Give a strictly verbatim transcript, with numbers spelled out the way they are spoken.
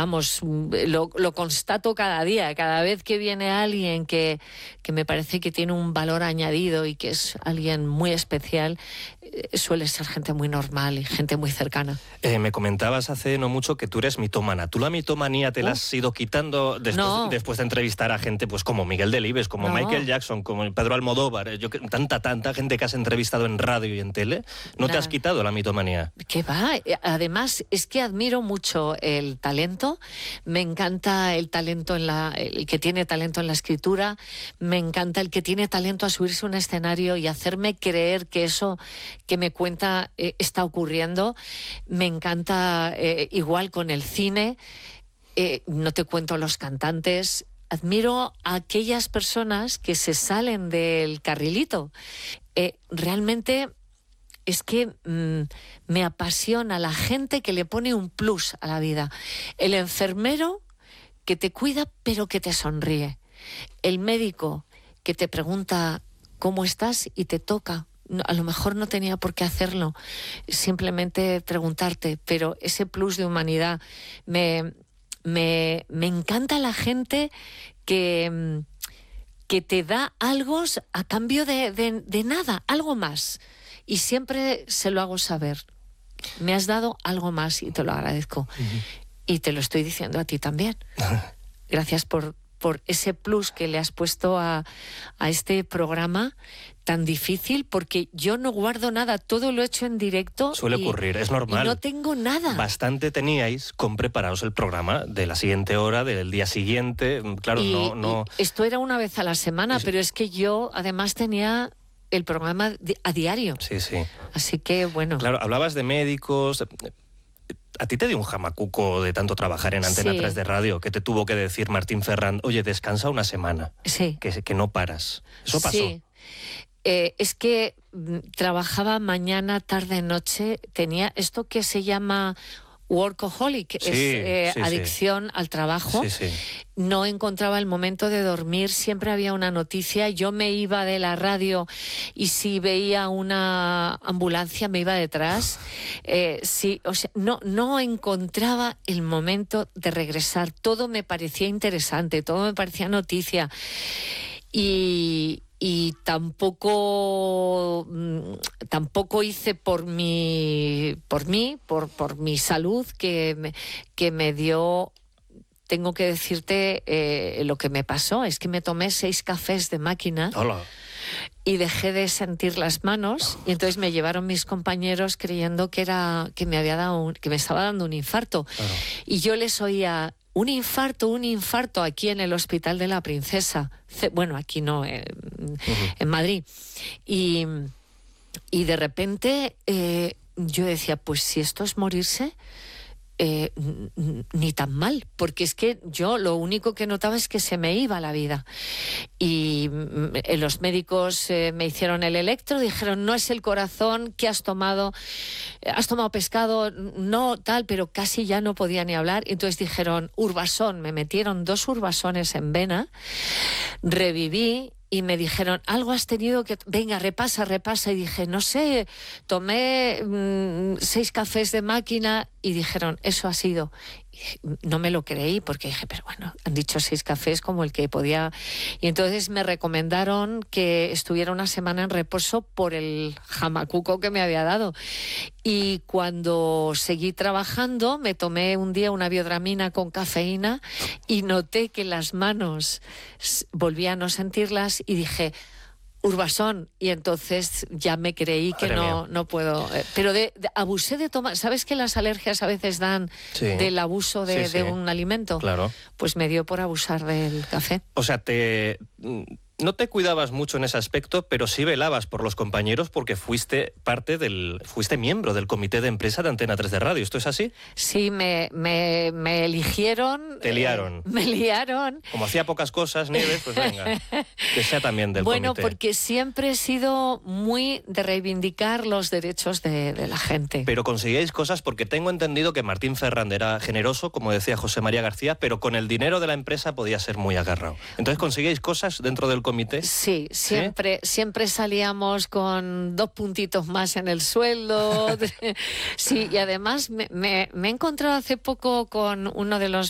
vamos, lo, lo constato cada día, cada vez que viene alguien que, que me parece que tiene un valor añadido y que es alguien muy especial, eh, suele ser gente muy normal y gente muy cercana. Eh, me comentabas hace no mucho que tú eres mitómana. ¿Tú la mitomanía te la has ido quitando después, No. después de entrevistar a gente pues como Miguel Delibes, como No. Michael Jackson, como Pedro Almodóvar, yo, tanta, tanta gente que has entrevistado en radio y en tele? ¿No Nada. te has quitado la mitomanía? ¿Qué va? Además, es que admiro mucho el talento. Me encanta el talento en la, el que tiene talento en la escritura. Me encanta el que tiene talento a subirse a un escenario y hacerme creer que eso que me cuenta eh, está ocurriendo. Me encanta eh, igual con el cine. Eh, no te cuento los cantantes. Admiro a aquellas personas que se salen del carrilito. Eh, realmente es que mmm, me apasiona la gente que le pone un plus a la vida. El enfermero que te cuida pero que te sonríe. El médico que te pregunta cómo estás y te toca. A lo mejor no tenía por qué hacerlo, simplemente preguntarte, pero ese plus de humanidad. Me, me, me encanta la gente que, que te da algo a cambio de, de, de nada, algo más. Y siempre se lo hago saber. Me has dado algo más y te lo agradezco. Uh-huh. Y te lo estoy diciendo a ti también. Gracias por, por ese plus que le has puesto a, a este programa tan difícil, porque yo no guardo nada, todo lo he hecho en directo. Suele y, ocurrir, es normal. Y no tengo nada. Bastante teníais con preparados el programa de la siguiente hora, del día siguiente. Claro, y, no, no... Y esto era una vez a la semana, es... pero es que yo además tenía el programa a diario. Sí, sí. Así que, bueno. Claro, hablabas de médicos. A ti te dio un jamacuco de tanto trabajar en Antena sí. tres de radio, que te tuvo que decir Martín Ferrand, oye, descansa una semana. Sí. Que, que no paras. ¿Eso pasó? Sí. Eh, es que mm, trabajaba mañana, tarde, noche. Tenía esto que se llama workaholic, sí, es eh, sí, adicción sí. al trabajo. Sí, sí. No encontraba el momento de dormir, siempre había una noticia. Yo me iba de la radio y si veía una ambulancia me iba detrás. Eh, sí, o sea, no, no encontraba el momento de regresar. Todo me parecía interesante, todo me parecía noticia. Y... y tampoco tampoco hice por mi por mí por por mi salud que me, que me dio. Tengo que decirte eh, lo que me pasó es que me tomé seis cafés de máquina. Hola. Y dejé de sentir las manos y entonces me llevaron mis compañeros creyendo que era que me había dado un, que me estaba dando un infarto. Claro. Y yo les oía un infarto, un infarto aquí en el Hospital de la Princesa. Bueno, aquí no, eh, uh-huh. en Madrid. Y, y de repente eh, yo decía, pues si esto es morirse, eh, ni tan mal, porque es que yo lo único que notaba es que se me iba la vida. Y eh, los médicos eh, me hicieron el electro, dijeron, no es el corazón, ¿qué has tomado? ¿Has tomado pescado? No, tal, pero casi ya no podía ni hablar. Entonces dijeron, urbasón, me metieron dos urbasones en vena, reviví. Y me dijeron, algo has tenido que... Venga, repasa, repasa. Y dije, no sé, tomé mmm, seis cafés de máquina. Y dijeron, eso ha sido. Y no me lo creí porque dije, pero bueno, han dicho seis cafés como el que podía... Y entonces me recomendaron que estuviera una semana en reposo por el jamacuco que me había dado. Y cuando seguí trabajando, me tomé un día una biodramina con cafeína y noté que las manos volví a no sentirlas y dije, urbasón, y entonces ya me creí que no, no puedo. Eh, pero de, de, abusé de tomar. ¿Sabes que las alergias a veces dan sí. del abuso de, sí, sí. de un alimento? Claro. Pues me dio por abusar del café. O sea, te... No te cuidabas mucho en ese aspecto, pero sí velabas por los compañeros porque fuiste parte del, fuiste miembro del comité de empresa de Antena tres de Radio. ¿Esto es así? Sí, me, me, me eligieron. Te liaron. Eh, me liaron. Como hacía pocas cosas, Nieves, pues venga, que sea también del bueno, comité. Bueno, porque siempre he sido muy de reivindicar los derechos de, de la gente. Pero conseguíais cosas porque tengo entendido que Martín Ferrand era generoso, como decía José María García, pero con el dinero de la empresa podía ser muy agarrado. Entonces, ¿conseguíais cosas dentro del comité? Sí, siempre, ¿Sí? siempre salíamos con dos puntitos más en el sueldo. Sí, y además me, me, me he encontrado hace poco con uno de los